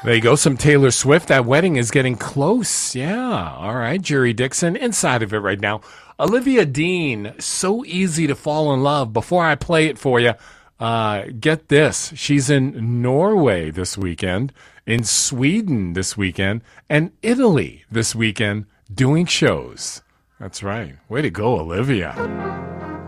There you go, some Taylor Swift. That wedding is getting close. Yeah, all right, Jerry Dixon, inside of it right now. Olivia Dean, so easy to fall in love. Before I play it for you, get this. She's in Norway this weekend, in Sweden this weekend, and Italy this weekend doing shows. That's right. Way to go, Olivia.